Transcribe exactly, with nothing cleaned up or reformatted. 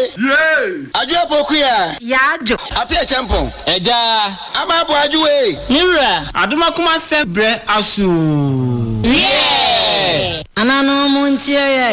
Yay! Aju apokuya. Yajo. Apia champon. Eja. Ama bo ajuwe. Mira. Aduma kuma se bre asu.